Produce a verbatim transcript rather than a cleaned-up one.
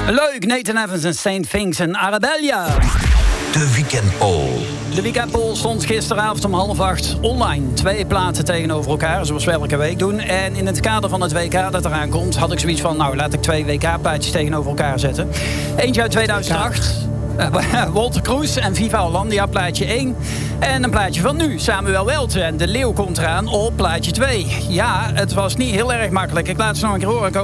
Leuk, Nathan Evans en Saint Things en Arabella. De weekendpoll. De weekendpoll stond gisteravond om half acht online. Twee platen tegenover elkaar, zoals we elke week doen. En in het kader van het W K dat eraan komt, had ik zoiets van, nou, laat ik twee W K-plaatjes tegenover elkaar zetten. Eentje uit tweeduizend acht. Uh, Walter Kroes en Viva Hollandia, plaatje één. En een plaatje van nu, Samuel Welte. En De Leeuw komt eraan op plaatje twee. Ja, het was niet heel erg makkelijk. Ik laat ze nog een keer horen komen.